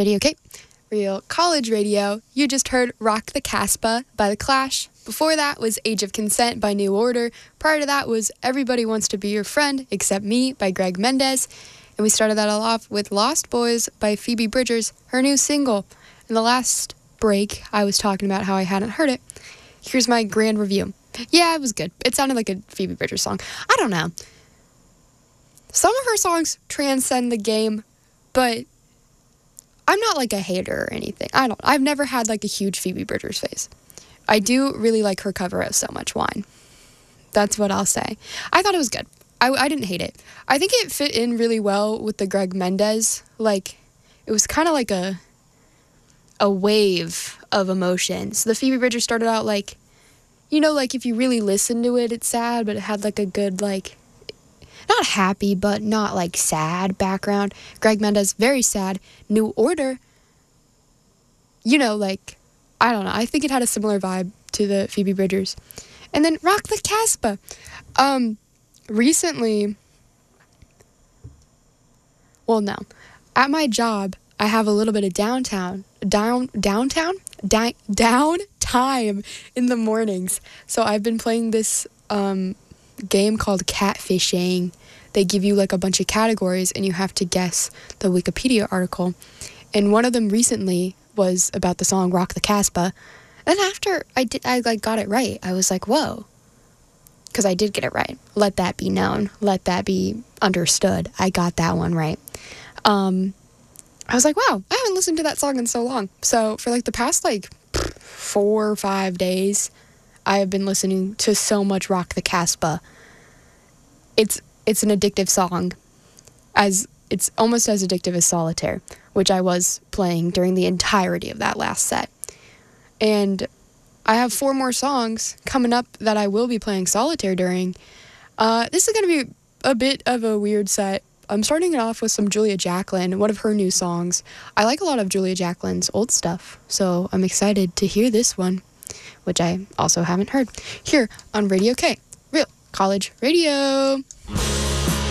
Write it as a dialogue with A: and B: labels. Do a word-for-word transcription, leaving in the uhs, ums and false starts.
A: Radio K, Real College Radio. You just heard Rock the Casbah by The Clash. Before that was Age of Consent by New Order. Prior to that was Everybody Wants to Be Your Friend Except Me by Greg Mendez. And we started that all off with Lost Boys by Phoebe Bridgers, her new single. In the last break, I was talking about how I hadn't heard it. Here's my grand review. Yeah, it was good. It sounded like a Phoebe Bridgers song. I don't know. Some of her songs transcend the game, but I'm not like a hater or anything. I don't. I've never had like a huge Phoebe Bridgers phase. I do really like her cover of So Much Wine. That's what I'll say. I thought it was good. I, I didn't hate it. I think it fit in really well with the Greg Mendez. Like, it was kind of like a a wave of emotions. The Phoebe Bridgers started out like, you know, like if you really listen to it, it's sad, but it had like a good, like, not happy, but not like sad background. Greg Mendez, very sad. New Order, you know, like, I don't know. I think it had a similar vibe to the Phoebe Bridgers. And then Rock the Casbah. Um, recently, well, no. At my job, I have a little bit of downtown, down, downtown? Di- down time in the mornings. So I've been playing this um, game called Catfishing. They give you like a bunch of categories and you have to guess the Wikipedia article. And one of them recently was about the song Rock the Casbah. And after I did, I like got it right. I was like, whoa. Because I did get it right. Let that be known. Let that be understood. I got that one right. Um, I was like, wow, I haven't listened to that song in so long. So for like the past like four or five days, I have been listening to so much Rock the Casbah. It's it's an addictive song. As it's almost as addictive as Solitaire, which I was playing during the entirety of that last set. And I have four more songs coming up that I will be playing Solitaire during. Uh, this is going to be a bit of a weird set. I'm starting it off with some Julia Jacklin, one of her new songs. I like a lot of Julia Jacklin's old stuff, so I'm excited to hear this one, which I also haven't heard, here on Radio K, Real College Radio.